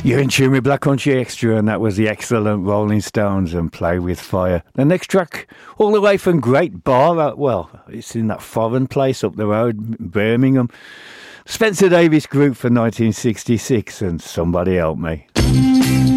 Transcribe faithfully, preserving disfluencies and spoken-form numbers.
You're in tune with Black Country Extra, and that was the excellent Rolling Stones and Play With Fire. The next track, all the way from Great Bar, well, it's in that foreign place up the road, Birmingham. Spencer Davis Group for nineteen sixty-six, and Somebody Help Me.